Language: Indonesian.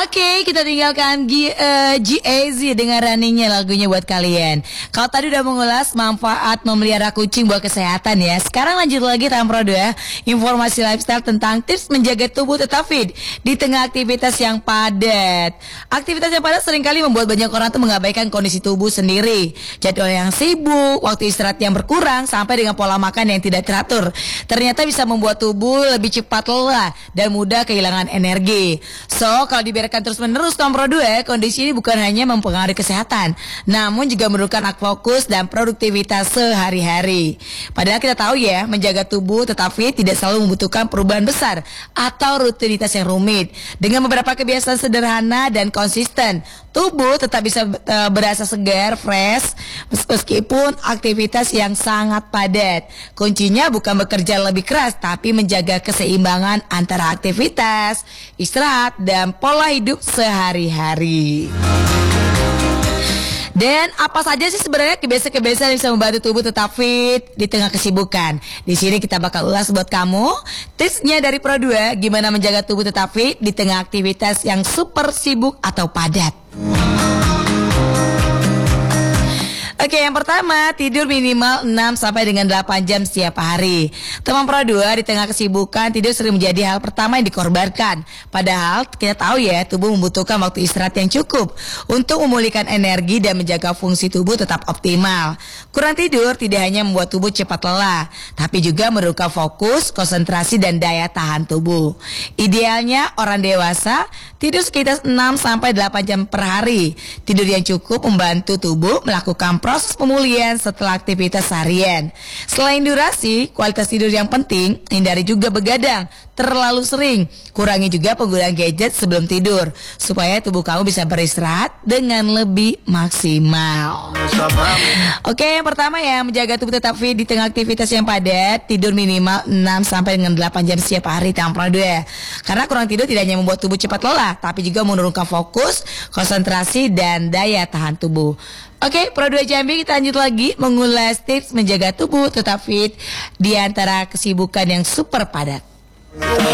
Oke, kita tinggalkan GAZ dengan runningnya lagunya buat kalian. Kalau tadi udah mengulas manfaat memelihara kucing buat kesehatan ya. Sekarang lanjut lagi Tampro 2, informasi lifestyle tentang tips menjaga tubuh tetap fit di tengah aktivitas yang padat. Aktivitas yang padat seringkali membuat banyak orang tuh mengabaikan kondisi tubuh sendiri. Jadwal yang sibuk, waktu istirahat yang berkurang, sampai dengan pola makan yang tidak teratur, ternyata bisa membuat tubuh lebih cepat lelah dan mudah kehilangan energi. So, kalau dibiarkan terus-menerus Tampro 2, kondisi ini bukan hanya mempengaruhi kesehatan, namun juga merugikan fokus dan produktivitas sehari-hari. Padahal kita tahu ya, menjaga tubuh tetap fit tidak selalu membutuhkan perubahan besar atau rutinitas yang rumit. Dengan beberapa kebiasaan sederhana dan konsisten, tubuh tetap bisa berasa segar, fresh, meskipun aktivitas yang sangat padat. Kuncinya bukan bekerja lebih keras, tapi menjaga keseimbangan antara aktivitas, istirahat, dan pola hidup sehari-hari. Dan apa saja sih sebenarnya kebiasaan-kebiasaan yang bisa membantu tubuh tetap fit di tengah kesibukan? Di sini kita bakal ulas buat kamu tipsnya dari Pro 2 gimana menjaga tubuh tetap fit di tengah aktivitas yang super sibuk atau padat. Oke, yang pertama, tidur minimal 6 sampai dengan 8 jam setiap hari. Teman Pro 2, di tengah kesibukan, tidur sering menjadi hal pertama yang dikorbankan. Padahal kita tahu ya, tubuh membutuhkan waktu istirahat yang cukup untuk memulihkan energi dan menjaga fungsi tubuh tetap optimal. Kurang tidur tidak hanya membuat tubuh cepat lelah, tapi juga merugikan fokus, konsentrasi, dan daya tahan tubuh. Idealnya orang dewasa tidur sekitar 6 sampai 8 jam per hari. Tidur yang cukup membantu tubuh melakukan proses pemulihan setelah aktivitas harian. Selain durasi, kualitas tidur yang penting, hindari juga begadang terlalu sering. Kurangi juga penggunaan gadget sebelum tidur, supaya tubuh kamu bisa beristirahat dengan lebih maksimal. Oke, yang pertama ya, menjaga tubuh tetap fit di tengah aktivitas yang padat, tidur minimal 6 sampai dengan 8 jam setiap hari Tampro 2. Karena kurang tidur tidak hanya membuat tubuh cepat lelah, tapi juga menurunkan fokus, konsentrasi, dan daya tahan tubuh. Oke, Pro 2 Jambi, kita lanjut lagi mengulas tips menjaga tubuh tetap fit di antara kesibukan yang super padat.